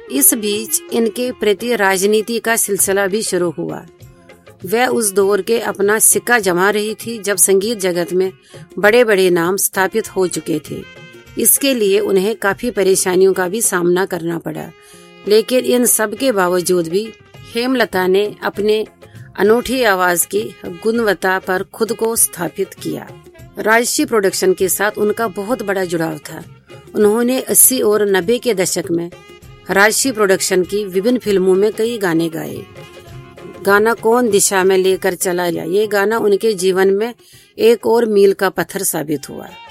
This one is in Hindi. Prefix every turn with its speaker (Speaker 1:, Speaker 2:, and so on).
Speaker 1: इस बीच इनके प्रति राजनीति का सिलसिला भी शुरू हुआ। वह उस दौर के अपना सिक्का जमा रही थी जब संगीत जगत में बड़े बड़े नाम स्थापित हो चुके थे। इसके लिए उन्हें काफी परेशानियों का भी सामना करना पड़ा, लेकिन इन सब के बावजूद भी हेमलता ने अपने अनूठी आवाज की गुणवत्ता पर खुद को स्थापित किया। राजश्री प्रोडक्शन के साथ उनका बहुत बड़ा जुड़ाव था। उन्होंने 80 और 90 के दशक में राजश्री प्रोडक्शन की विभिन्न फिल्मों में कई गाने गाए। गाना कौन दिशा में लेकर चला गया, ये गाना उनके जीवन में एक और मील का पत्थर साबित हुआ।